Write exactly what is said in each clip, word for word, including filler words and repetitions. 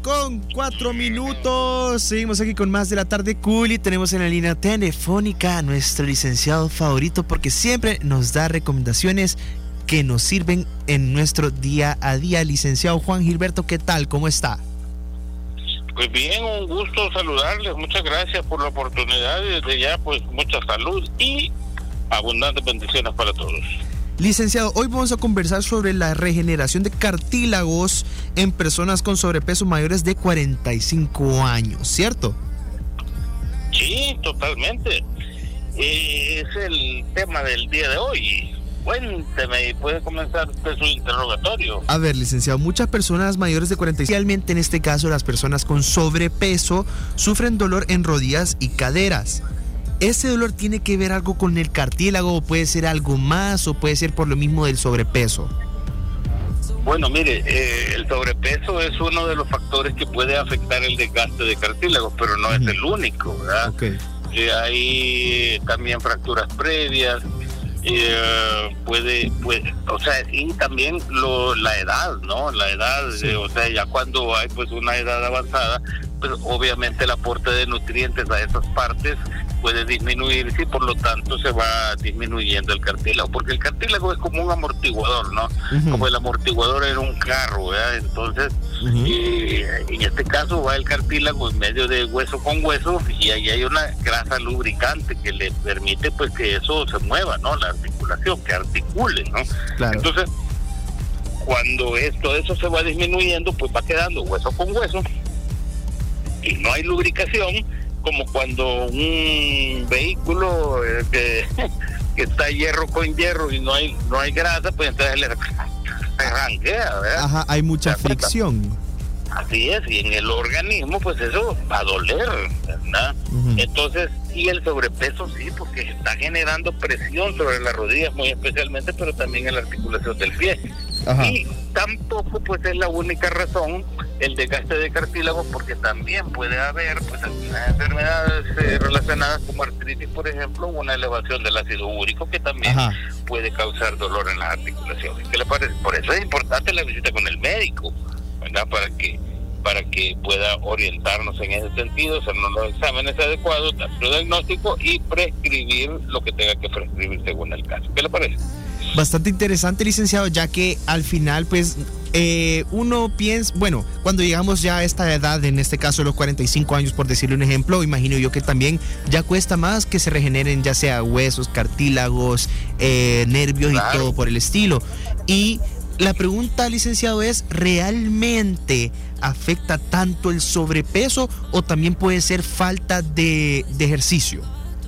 Con cuatro minutos, seguimos aquí con más de la tarde cool y tenemos en la línea telefónica a nuestro licenciado favorito porque siempre nos da recomendaciones que nos sirven en nuestro día a día. Licenciado Juan Gilberto, ¿qué tal? ¿Cómo está? Pues bien, un gusto saludarles, muchas gracias por la oportunidad y desde ya pues mucha salud y abundantes bendiciones para todos. Licenciado, hoy vamos a conversar sobre la regeneración de cartílagos en personas con sobrepeso mayores de cuarenta y cinco años, ¿cierto? Sí, totalmente. Eh, es el tema del día de hoy. Cuénteme y puede comenzar usted su interrogatorio. A ver, licenciado, muchas personas mayores de cuarenta y cinco, especialmente en este caso las personas con sobrepeso, sufren dolor en rodillas y caderas. ¿Ese dolor tiene que ver algo con el cartílago o puede ser algo más o puede ser por lo mismo del sobrepeso? Bueno, mire, eh, el sobrepeso es uno de los factores que puede afectar el desgaste de cartílagos, pero no uh-huh. es el único, ¿verdad? Okay. Eh, hay también fracturas previas, eh, puede, puede, o sea, y también lo, la edad, ¿no? La edad, sí. eh, o sea, ya cuando hay pues una edad avanzada, pues obviamente el aporte de nutrientes a esas partes puede disminuir y por lo tanto se va disminuyendo el cartílago, porque el cartílago es como un amortiguador, ¿no? Uh-huh. Como el amortiguador en un carro, ¿verdad? Entonces, uh-huh. eh, en este caso va el cartílago en medio de hueso con hueso y ahí hay una grasa lubricante que le permite pues que eso se mueva, ¿no? La articulación, que articule, ¿no? Claro. Entonces, cuando esto eso se va disminuyendo, pues va quedando hueso con hueso y no hay lubricación, como cuando un vehículo eh, que, que está hierro con hierro y no hay no hay grasa, pues entonces le arranquea, ¿verdad? Ajá, hay mucha fricción. Así es, y en el organismo pues eso va a doler, ¿verdad? Uh-huh. Entonces, y el sobrepeso sí, porque está generando presión sobre las rodillas muy especialmente, pero también en la articulación del pie. Ajá. Y tampoco pues es la única razón el desgaste de cartílagos, porque también puede haber pues algunas enfermedades eh, relacionadas como artritis, por ejemplo, una elevación del ácido úrico que también Ajá. puede causar dolor en las articulaciones. ¿Qué le parece? Por eso es importante la visita con el médico, ¿verdad? Para que para que pueda orientarnos en ese sentido, hacernos los exámenes adecuados, dar su diagnóstico y prescribir lo que tenga que prescribir según el caso. ¿Qué le parece? Bastante interesante, licenciado, ya que al final pues eh, uno piensa, bueno, cuando llegamos ya a esta edad, en este caso los cuarenta y cinco años por decirle un ejemplo, imagino yo que también ya cuesta más que se regeneren ya sea huesos, cartílagos, eh, nervios claro. y todo por el estilo. Y la pregunta, licenciado, es, ¿realmente afecta tanto el sobrepeso o también puede ser falta de, de ejercicio?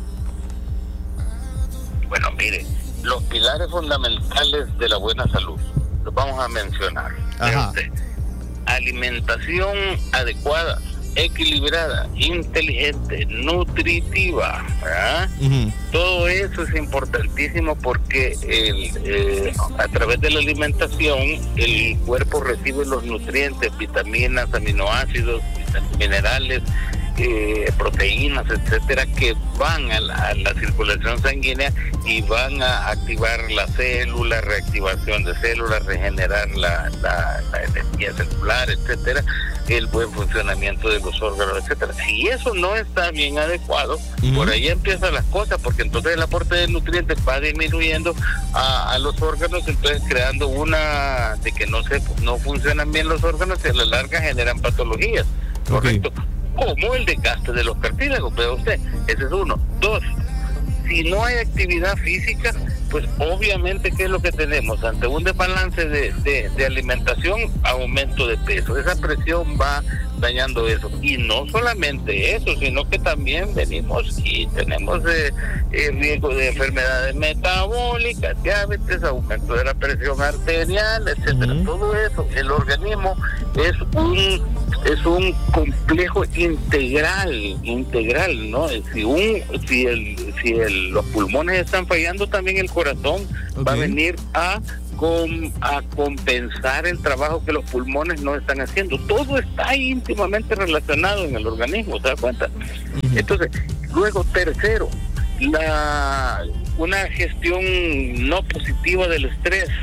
Bueno, mire, los pilares fundamentales de la buena salud los vamos a mencionar. Este, alimentación adecuada, equilibrada, inteligente, nutritiva, ¿verdad? Uh-huh. Todo eso es importantísimo porque el, eh, a través de la alimentación el cuerpo recibe los nutrientes, vitaminas, aminoácidos, minerales, eh, proteínas, etcétera, que van a la, a la circulación sanguínea y van a activar la célula, reactivación de células, regenerar la, la, la energía celular, etcétera, el buen funcionamiento de los órganos, etcétera. Si eso no está bien adecuado, uh-huh. por ahí empiezan las cosas, porque entonces el aporte de nutrientes va disminuyendo a, a los órganos, entonces creando una de que no se no funcionan bien los órganos y a la larga generan patologías, ¿correcto? Okay. Como el desgaste de los cartílagos, vea usted, ese es uno. Dos, si no hay actividad física, pues obviamente, ¿qué es lo que tenemos? Ante un desbalance de, de, de alimentación, aumento de peso. Esa presión va dañando eso. Y no solamente eso, sino que también venimos y tenemos eh, el riesgo de enfermedades metabólicas, diabetes, aumento de la presión arterial, etcétera. Uh-huh. Todo eso, el organismo es un es un complejo integral, integral, ¿no? Si un si el si el, los pulmones están fallando, también el corazón okay. va a venir a con, a compensar el trabajo que los pulmones no están haciendo. Todo está íntimamente relacionado en el organismo, ¿se da cuenta? Uh-huh. Entonces, luego tercero, la una gestión no positiva del estrés,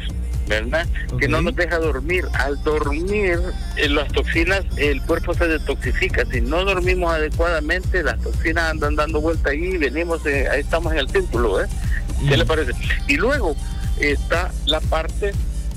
¿verdad? Okay. Que no nos deja dormir. Al dormir, eh, las toxinas, el cuerpo se detoxifica. Si no dormimos adecuadamente, las toxinas andan dando vuelta ahí, venimos, eh, ahí estamos en el círculo, ¿eh? ¿Qué mm. le parece? Y luego está la parte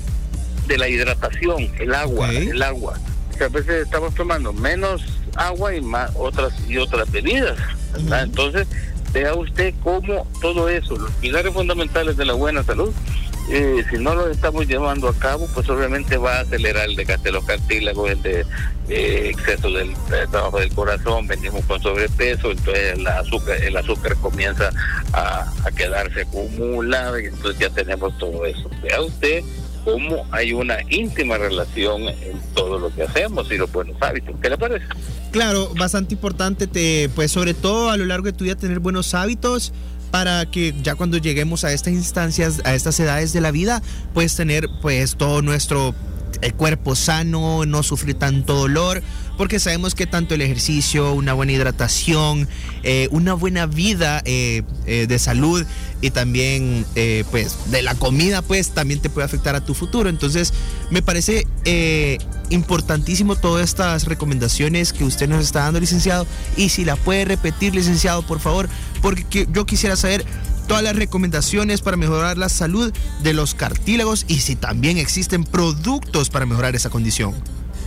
de la hidratación, el agua, okay. el agua. Que a veces estamos tomando menos agua y más otras y otras bebidas, ¿verdad? Mm. Entonces, vea usted cómo todo eso, los pilares fundamentales de la buena salud, eh, si no los estamos llevando a cabo, pues obviamente va a acelerar el desgaste de los cartílagos, el de eh, exceso del de trabajo del corazón, venimos con sobrepeso, entonces el azúcar, el azúcar comienza a, a quedarse acumulado y entonces ya tenemos todo eso. Vea usted cómo hay una íntima relación en todo lo que hacemos y los buenos hábitos. ¿Qué le parece? Claro, bastante importante, te, pues sobre todo a lo largo de tu vida tener buenos hábitos para que ya cuando lleguemos a estas instancias, a estas edades de la vida, pues tener pues todo nuestro el cuerpo sano, no sufrir tanto dolor, porque sabemos que tanto el ejercicio, una buena hidratación, eh, una buena vida eh, eh, de salud y también eh, pues de la comida pues también te puede afectar a tu futuro. Entonces me parece eh, importantísimo todas estas recomendaciones que usted nos está dando, licenciado, y si la puede repetir, licenciado, por favor, porque yo quisiera saber todas las recomendaciones para mejorar la salud de los cartílagos y si también existen productos para mejorar esa condición.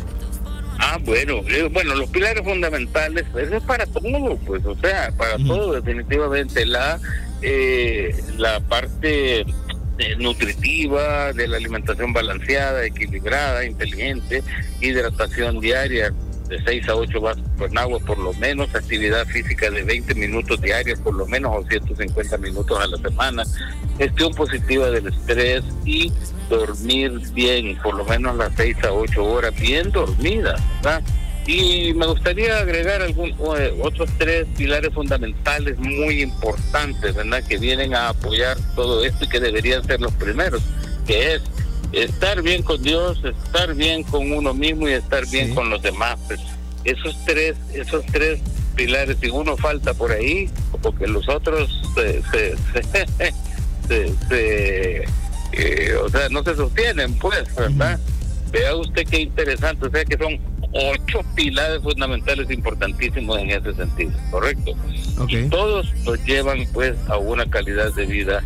Ah, bueno, eh, bueno, los pilares fundamentales, eso es para todo, pues, o sea, para uh-huh. todo, definitivamente, la eh, la parte eh, nutritiva de la alimentación balanceada, equilibrada, inteligente, hidratación diaria de seis a ocho vasos con agua por lo menos, actividad física de veinte minutos diarios por lo menos o ciento cincuenta minutos a la semana, gestión positiva del estrés y dormir bien, por lo menos las seis a ocho horas bien dormidas, ¿verdad? Y me gustaría agregar algún, eh, otros tres pilares fundamentales muy importantes, ¿verdad? Que vienen a apoyar todo esto y que deberían ser los primeros, que es estar bien con Dios, estar bien con uno mismo y estar bien sí. con los demás. Pues esos tres, esos tres pilares, si uno falta por ahí, porque los otros se, se, se, se, se eh, o sea, no se sostienen, pues, ¿verdad? Uh-huh. Vea usted qué interesante, o sea que son ocho pilares fundamentales importantísimos en ese sentido, ¿correcto? Okay. Y todos nos llevan, pues, a una calidad de vida,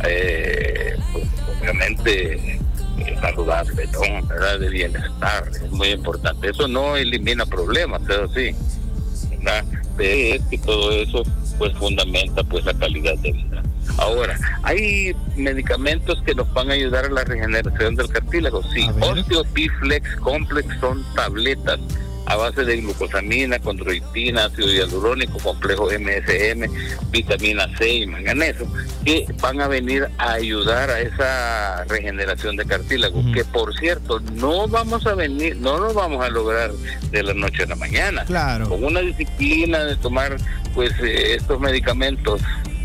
eh, pues, obviamente saludable, ¿no? ¿Verdad? De bienestar, es muy importante. Eso no elimina problemas, pero sí, ¿verdad? Es que todo eso pues fundamenta pues la calidad de vida. Ahora, hay medicamentos que nos van a ayudar a la regeneración del cartílago. Sí, Osteo P-Flex Complex son tabletas a base de glucosamina, condroitina, ácido hialurónico, complejo M S M, vitamina C y manganeso, que van a venir a ayudar a esa regeneración de cartílago, uh-huh. que por cierto, no vamos a venir, no lo vamos a lograr de la noche a la mañana. Claro. Con una disciplina de tomar pues eh, estos medicamentos,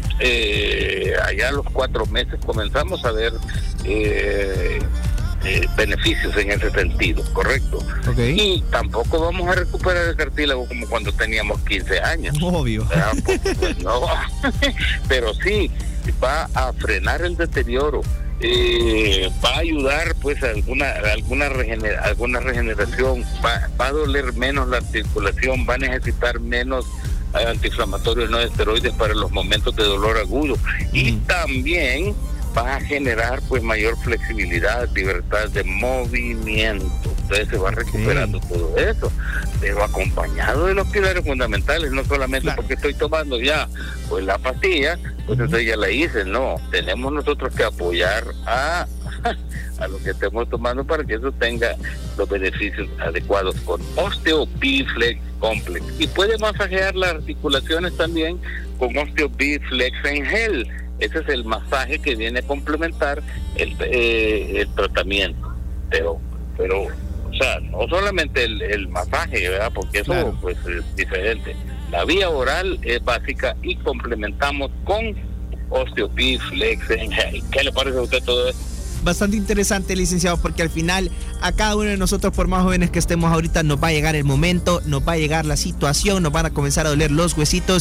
eh, allá a los cuatro meses comenzamos a ver eh, Eh, beneficios en ese sentido, correcto. Okay. Y tampoco vamos a recuperar el cartílago como cuando teníamos quince años. Obvio. Pues, pues, no. Pero sí, va a frenar el deterioro, eh, va a ayudar pues a alguna, alguna, regener, alguna regeneración, va, va a doler menos la articulación, va a necesitar menos antiinflamatorios no esteroides para los momentos de dolor agudo. Mm. Y también va a generar pues mayor flexibilidad, libertad de movimiento. Entonces se va recuperando okay. todo eso, pero acompañado de los pilares fundamentales, no solamente claro. porque estoy tomando ya pues la pastilla, pues uh-huh. entonces ya la hice, no, tenemos nosotros que apoyar a a lo que estemos tomando para que eso tenga los beneficios adecuados con Osteo P-Flex Complex. Y puede masajear las articulaciones también con Osteo P-Flex en gel. Ese es el masaje que viene a complementar el, eh, el tratamiento. Pero, pero, o sea, no solamente el, el masaje, ¿verdad? Porque eso claro. pues es diferente. La vía oral es básica y complementamos con Osteo P-Flex en gel. ¿Qué le parece a usted todo esto? Bastante interesante, licenciado, porque al final a cada uno de nosotros, por más jóvenes que estemos ahorita, nos va a llegar el momento, nos va a llegar la situación, nos van a comenzar a doler los huesitos